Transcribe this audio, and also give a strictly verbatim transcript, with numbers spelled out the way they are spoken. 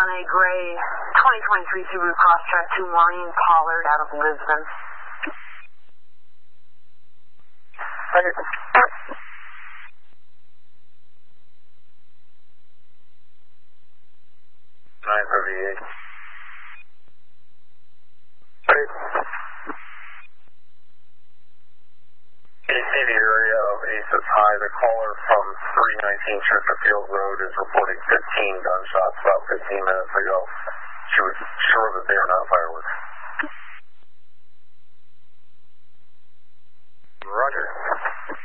on a gray twenty twenty-three Subaru Crosstrek to Maureen Pollard out of Lisbon. Roger. nine thirty-eight. Roger. Can you see the area of Aces High? The caller from three nineteen Chesterfield Road is reporting fifteen gunshots about fifteen minutes ago. She was sure that they are not fireworks. Roger.